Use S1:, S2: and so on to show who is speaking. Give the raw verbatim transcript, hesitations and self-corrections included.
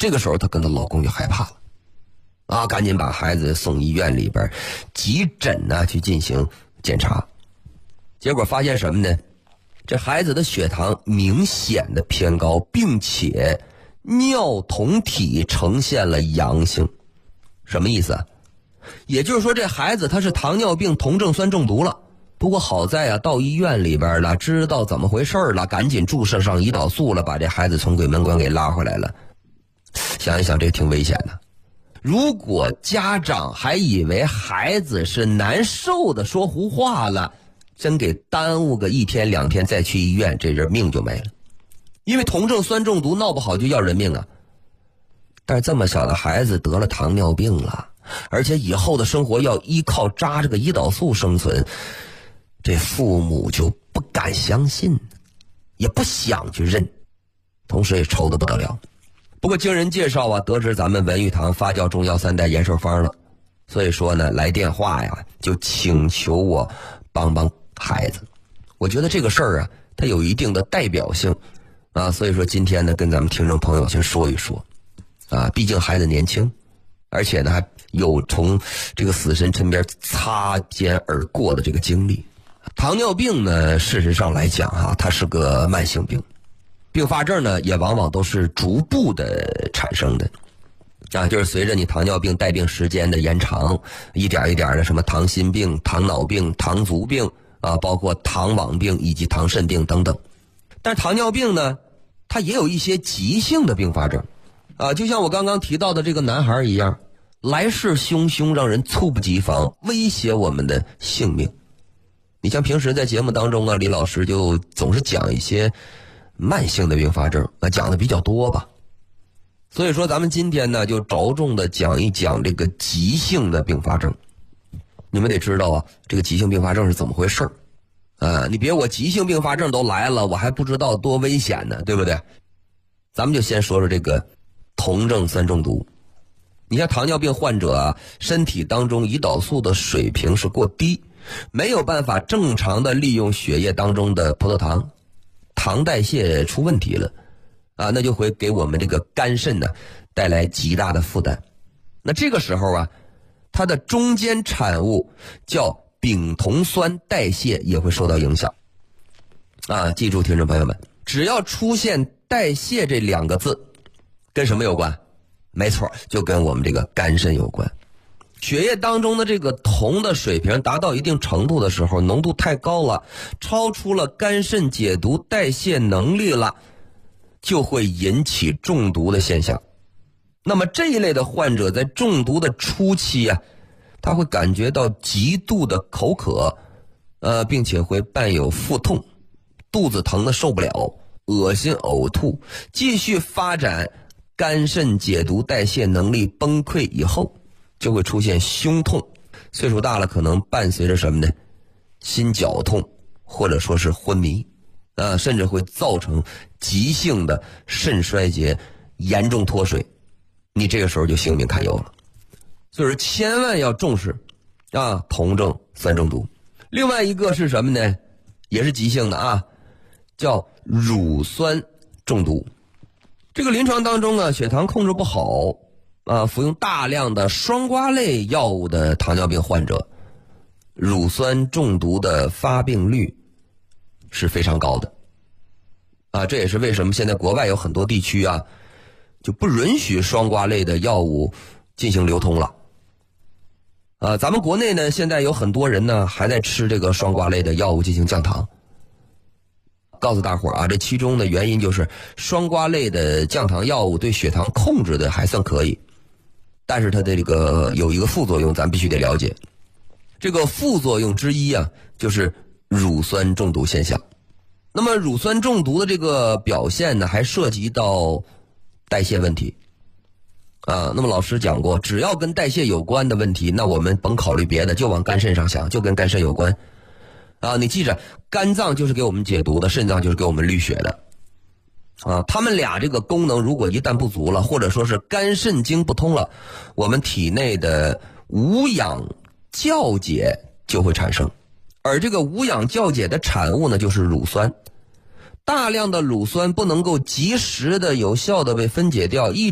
S1: 这个时候她跟她老公就害怕了啊，赶紧把孩子送医院里边急诊呢、啊、去进行检查。结果发现什么呢？这孩子的血糖明显的偏高，并且尿酮体呈现了阳性。什么意思啊？也就是说这孩子他是糖尿病酮症酸中毒了。不过好在啊，到医院里边了，知道怎么回事了，赶紧注射上胰岛素了，把这孩子从鬼门关给拉回来了。想一想，这挺危险的。如果家长还以为孩子是难受的说胡话了，真给耽误个一天两天再去医院，这人命就没了。因为酮症酸中毒闹不好就要人命啊。但是这么小的孩子得了糖尿病了，而且以后的生活要依靠扎这个胰岛素生存，这父母就不敢相信，也不想去认，同时也愁得不得了。不过经人介绍啊，得知咱们文玉堂发酵中药三代延寿方了，所以说呢，来电话呀，就请求我帮帮孩子。我觉得这个事儿啊，它有一定的代表性啊，所以说今天呢，跟咱们听众朋友先说一说啊，毕竟孩子年轻，而且呢还有从这个死神身边擦肩而过的这个经历。糖尿病呢，事实上来讲哈、啊，它是个慢性病，并发症呢也往往都是逐步的产生的啊，就是随着你糖尿病带病时间的延长，一点一点的什么糖心病、糖脑病、糖足病啊，包括糖网病以及糖肾病等等。但糖尿病呢，它也有一些急性的并发症啊，就像我刚刚提到的这个男孩一样，来势汹汹，让人猝不及防，威胁我们的性命。你像平时在节目当中啊，李老师就总是讲一些慢性的并发症啊，讲的比较多吧。所以说咱们今天呢，就着重的讲一讲这个急性的并发症。你们得知道啊，这个急性并发症是怎么回事啊？你别我急性并发症都来了，我还不知道多危险呢，对不对？咱们就先说说这个酮症酸中毒。你像糖尿病患者啊，身体当中胰岛素的水平是过低，没有办法正常的利用血液当中的葡萄糖，糖代谢出问题了啊，那就会给我们这个肝肾呢带来极大的负担。那这个时候啊，它的中间产物叫丙酮酸代谢也会受到影响啊。记住听众朋友们，只要出现代谢这两个字，跟什么有关？没错，就跟我们这个肝肾有关。血液当中的这个酮的水平达到一定程度的时候，浓度太高了，超出了肝肾解毒代谢能力了，就会引起中毒的现象。那么这一类的患者在中毒的初期啊，他会感觉到极度的口渴，呃，并且会伴有腹痛，肚子疼的受不了，恶心呕吐，继续发展肝肾解毒代谢能力崩溃以后，就会出现胸痛，岁数大了可能伴随着什么呢？心绞痛，或者说是昏迷啊，甚至会造成急性的肾衰竭，严重脱水，你这个时候就性命堪忧了。所以说千万要重视啊，酮症酸中毒。另外一个是什么呢？也是急性的啊，叫乳酸中毒。这个临床当中啊，血糖控制不好啊，服用大量的双胍类药物的糖尿病患者，乳酸中毒的发病率是非常高的啊。这也是为什么现在国外有很多地区啊，就不允许双胍类的药物进行流通了啊。咱们国内呢，现在有很多人呢还在吃这个双胍类的药物进行降糖。告诉大伙儿啊，这其中的原因就是双胍类的降糖药物对血糖控制的还算可以，但是它的这个有一个副作用，咱必须得了解。这个副作用之一啊，就是乳酸中毒现象。那么乳酸中毒的这个表现呢，还涉及到代谢问题啊。那么老师讲过，只要跟代谢有关的问题，那我们甭考虑别的，就往肝肾上想，就跟肝肾有关啊。你记着，肝脏就是给我们解毒的，肾脏就是给我们滤血的啊。他们俩这个功能如果一旦不足了，或者说是肝肾经不通了，我们体内的无氧酵解就会产生，而这个无氧酵解的产物呢，就是乳酸。大量的乳酸不能够及时的有效的被分解掉，一